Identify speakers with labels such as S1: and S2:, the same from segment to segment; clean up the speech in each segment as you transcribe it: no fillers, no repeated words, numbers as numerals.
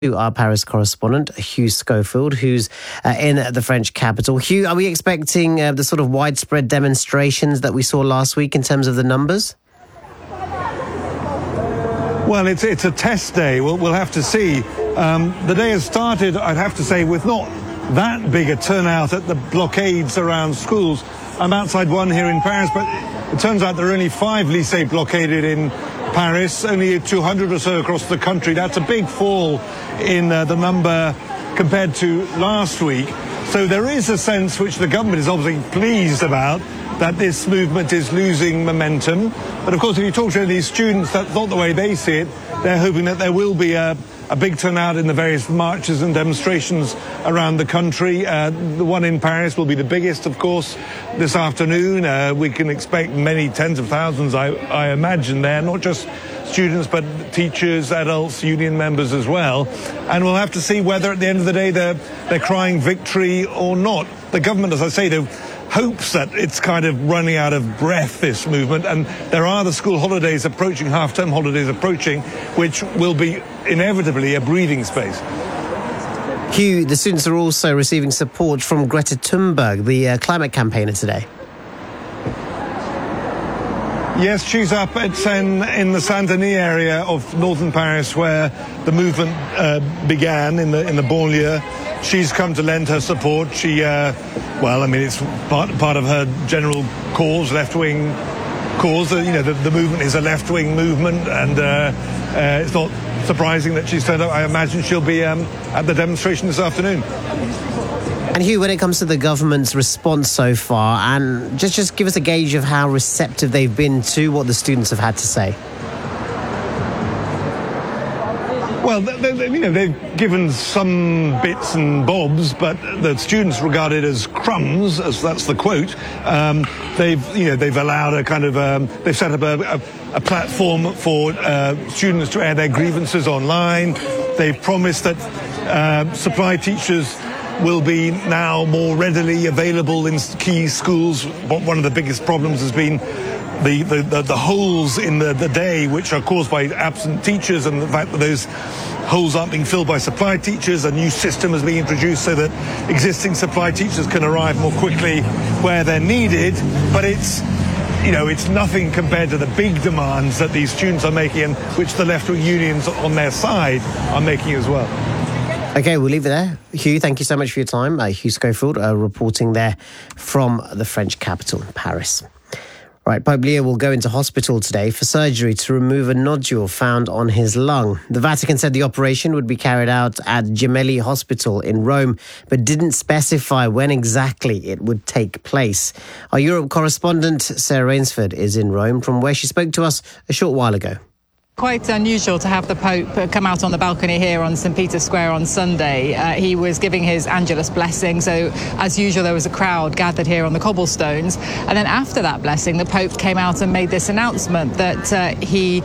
S1: To our Paris correspondent, Hugh Schofield, who's in the French capital. Hugh, are we expecting the sort of widespread demonstrations that we saw last week in terms of the numbers?
S2: Well, it's a test day. We'll have to see. The day has started, I'd have to say, with not that big a turnout at the blockades around schools. I'm outside one here in Paris, but it turns out there are only 5 lycées blockaded in Paris, only 200 or so across the country. That's a big fall in the number compared to last week. So there is a sense, which the government is obviously pleased about, that this movement is losing momentum. But of course, if you talk to these students, that's not the way they see it. They're hoping that there will be a big turnout in the various marches and demonstrations around the country. The one in Paris will be the biggest, of course, this afternoon. We can expect many tens of thousands, I imagine, there, not just students, but teachers, adults, union members as well. And we'll have to see whether at the end of the day they're crying victory or not. The government, as I say, hopes that it's kind of running out of breath, this movement, and there are the school holidays approaching, half-term holidays approaching, which will be inevitably a breathing space.
S1: Hugh, the students are also receiving support from Greta Thunberg, the climate campaigner, today.
S2: Yes, she's up at in the Saint-Denis area of northern Paris, where the movement began in the banlieue. She's come to lend her support. She, it's part of her general cause, left-wing cause. The movement is a left-wing movement, and it's not surprising that she's turned up. I imagine she'll be at the demonstration this afternoon.
S1: And Hugh, when it comes to the government's response so far, and just give us a gauge of how receptive they've been to what the students have had to say.
S2: Well, they've given some bits and bobs, but the students regard it as crumbs, as that's the quote. They've allowed a kind of they've set up a platform for students to air their grievances online. They've promised that supply teachers will be now more readily available in key schools. One of the biggest problems has been the holes in the day, which are caused by absent teachers, and the fact that those holes aren't being filled by supply teachers. A new system has been introduced so that existing supply teachers can arrive more quickly where they're needed. But it's nothing compared to the big demands that these students are making, and which the left-wing unions on their side are making as well.
S1: OK, we'll leave it there. Hugh, thank you so much for your time. Hugh Schofield reporting there from the French capital, Paris. Right, Pope Leo will go into hospital today for surgery to remove a nodule found on his lung. The Vatican said the operation would be carried out at Gemelli Hospital in Rome, but didn't specify when exactly it would take place. Our Europe correspondent, Sarah Rainsford, is in Rome, from where she spoke to us a short while ago.
S3: Quite unusual to have the Pope come out on the balcony here on St. Peter's Square on Sunday. He was giving his Angelus blessing, so as usual there was a crowd gathered here on the cobblestones. And then after that blessing, the Pope came out and made this announcement that he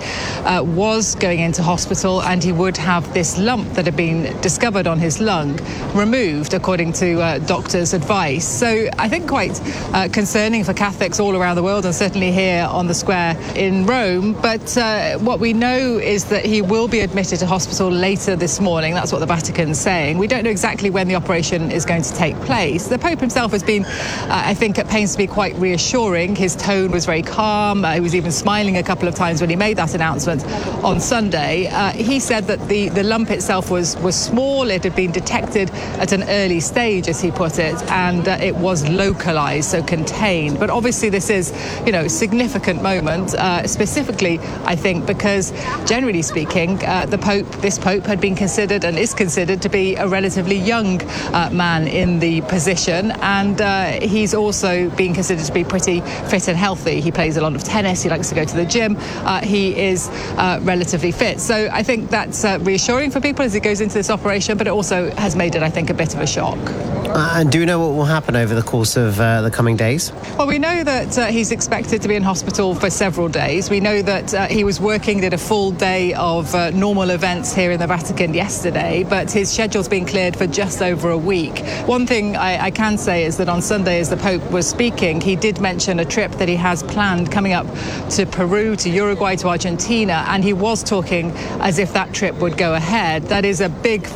S3: was going into hospital and he would have this lump that had been discovered on his lung removed, according to doctors' advice. So I think quite concerning for Catholics all around the world, and certainly here on the square in Rome. But what we know is that he will be admitted to hospital later this morning. That's what the Vatican's saying. We don't know exactly when the operation is going to take place. The Pope himself has been, I think, at pains to be quite reassuring. His tone was very calm. He was even smiling a couple of times when he made that announcement on Sunday. He said that the lump itself was small. It had been detected at an early stage, as he put it, and it was localized, so contained. But obviously this is, a significant moment, specifically, I think, because generally speaking, this Pope had been considered and is considered to be a relatively young man in the position, and he's also being considered to be pretty fit and healthy. He plays a lot of tennis, he likes to go to the gym, he is relatively fit. So I think that's reassuring for people as he goes into this operation, but it also has made it, I think, a bit of a shock.
S1: And do you know what will happen over the course of the coming days?
S3: Well, we know that he's expected to be in hospital for several days. We know that he was working, did a a full day of normal events here in the Vatican yesterday, but his schedule's been cleared for just over a week. One thing I can say is that on Sunday, as the Pope was speaking, he did mention a trip that he has planned coming up to Peru, to Uruguay, to Argentina, and he was talking as if that trip would go ahead. That is a big